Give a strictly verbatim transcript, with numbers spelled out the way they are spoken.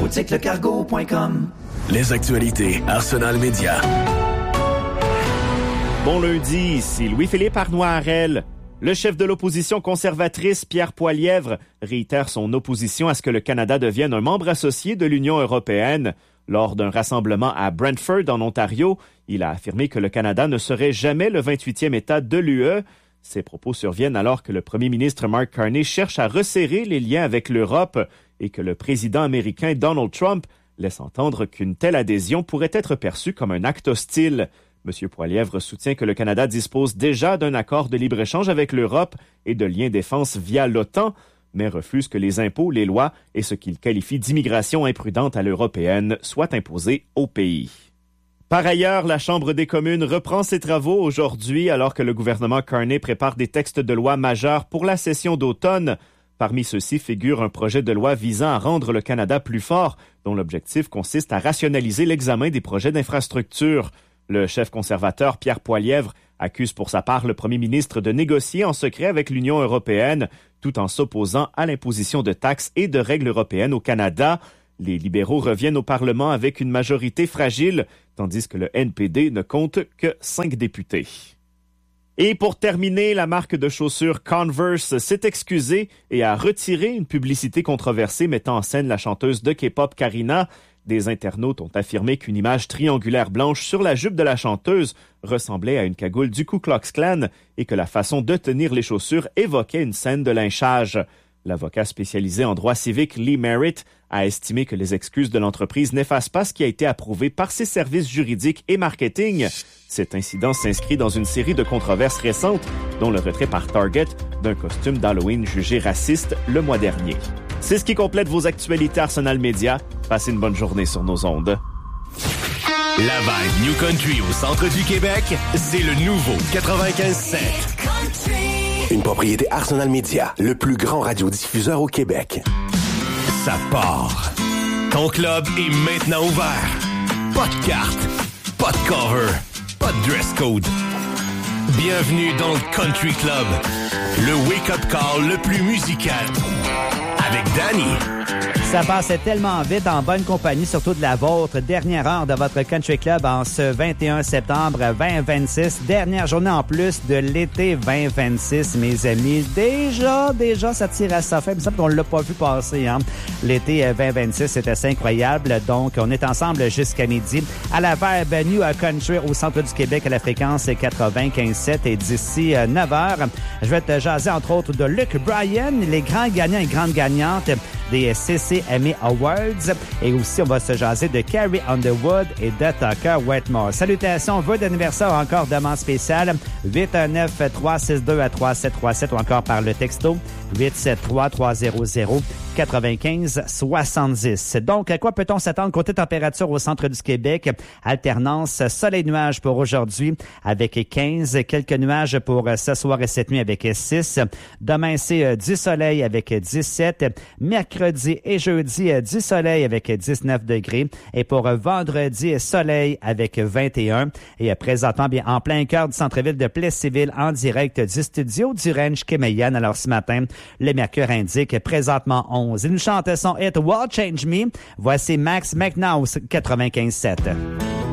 boutique le cargo point com. Les actualités Arsenal Média. Bon lundi, ici Louis-Philippe Arnois-Harel. Le chef de l'opposition conservatrice, Pierre Poilievre, réitère son opposition à ce que le Canada devienne un membre associé de l'Union européenne. Lors d'un rassemblement à Brantford, en Ontario, il a affirmé que le Canada ne serait jamais le vingt-huitième État de l'U E. Ces propos surviennent alors que le premier ministre Mark Carney cherche à resserrer les liens avec l'Europe et que le président américain Donald Trump laisse entendre qu'une telle adhésion pourrait être perçue comme un acte hostile. M. Poilievre soutient que le Canada dispose déjà d'un accord de libre-échange avec l'Europe et de liens défense via l'OTAN, mais refuse que les impôts, les lois et ce qu'il qualifie d'immigration imprudente à l'européenne soient imposés au pays. Par ailleurs, la Chambre des communes reprend ses travaux aujourd'hui alors que le gouvernement Carney prépare des textes de loi majeurs pour la session d'automne. Parmi ceux-ci figure un projet de loi visant à rendre le Canada plus fort, dont l'objectif consiste à rationaliser l'examen des projets d'infrastructure. Le chef conservateur Pierre Poilievre accuse pour sa part le premier ministre de négocier en secret avec l'Union européenne, tout en s'opposant à l'imposition de taxes et de règles européennes au Canada. Les libéraux reviennent au Parlement avec une majorité fragile, tandis que le N P D ne compte que cinq députés. Et pour terminer, la marque de chaussures Converse s'est excusée et a retiré une publicité controversée mettant en scène la chanteuse de K-pop Karina. Des internautes ont affirmé qu'une image triangulaire blanche sur la jupe de la chanteuse ressemblait à une cagoule du Ku Klux Klan et que la façon de tenir les chaussures évoquait une scène de lynchage. L'avocat spécialisé en droit civique Lee Merritt a estimé que les excuses de l'entreprise n'effacent pas ce qui a été approuvé par ses services juridiques et marketing. Cet incident s'inscrit dans une série de controverses récentes, dont le retrait par Target d'un costume d'Halloween jugé raciste le mois dernier. C'est ce qui complète vos actualités Arsenal Média. Passez une bonne journée sur nos ondes. La vibe New Country au centre du Québec, c'est le nouveau quatre-vingt-quinze sept. Une propriété Arsenal Média, le plus grand radiodiffuseur au Québec. Ça part. Ton club est maintenant ouvert. Pas de carte, pas de cover, pas de dress code. Bienvenue dans le Country Club, le wake-up call le plus musical. Avec Danny. Ça passait tellement vite en bonne compagnie, surtout de la vôtre. Dernière heure de votre Country Club en ce vingt et un septembre vingt vingt-six. Dernière journée en plus de l'été vingt vingt-six, mes amis. Déjà, déjà, ça tire à sa fin. Il me semble qu'on ne l'a pas vu passer, hein. L'été vingt vingt-six, c'est assez incroyable. Donc, on est ensemble jusqu'à midi à la Vibe New Country au centre du Québec à la fréquence quatre-vingt-quinze sept. Et d'ici neuf heures, je vais te jaser entre autres de Luke Bryan, les grands gagnants et grandes gagnantes des C C M A Awards. Et aussi, on va se jaser de Carrie Underwood et de Tucker Wetmore. Salutations, vœux d'anniversaire encore demande spéciale huit un neuf trois six deux trois sept trois sept ou encore par le texto huit sept trois trois zéro zéro quatre-vingt-quinze soixante-dix. Donc, à quoi peut-on s'attendre côté température au centre du Québec? Alternance soleil-nuage pour aujourd'hui avec quinze. Quelques nuages pour ce soir et cette nuit avec six. Demain, c'est du soleil avec dix-sept. Mercredi et jeudi, du soleil avec dix-neuf degrés. Et pour vendredi, soleil avec vingt et un. Et présentement, bien en plein cœur du centre-ville de Plessisville, en direct du studio du Ranch Kemeyan. Alors, ce matin, le mercure indique présentement onze. Il nous chante son hit World Change Me. Voici Max McNouse, quatre-vingt-quinze sept.